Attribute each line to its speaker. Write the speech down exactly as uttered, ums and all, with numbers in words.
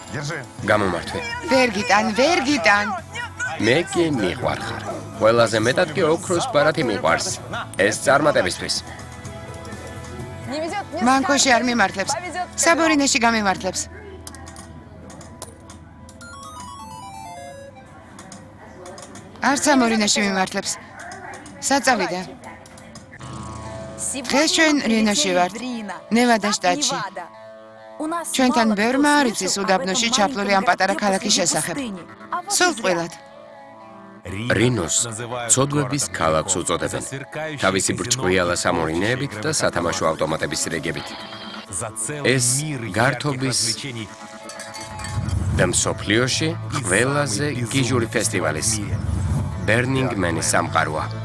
Speaker 1: გამომართვე.
Speaker 2: ვერ გიტან, ვერ გიტან.
Speaker 1: მე კი მიყვარხარ. ყველაზე მეტად კი ოქროს ბარათი მიყვარს. ეს წარმატებისთვის.
Speaker 2: მანქოში არ მიმართლებს. საბორინეში გამიმართლებს. არც სამორინეში მიმართლებს. საწავიდა. დღეს ჩვენ რინოში ვართ, ნევადა შტატში. ჩვენთან ბევრმა არ იცის უდაბნოში ჩაფლული ამ პატარა ქალაქის შესახებ. სულ წყვილად.
Speaker 1: რინოს ცოდვების ქალაქს უწოდებენ. თავისი ბრჭყვიალა სამორინეებით და სათამაშო ავტომატების რიგებით. ეს გართობის და მსოფლიოში ყველაზე გიჟური ფესტივალის Burning Man-ის სამყაროა.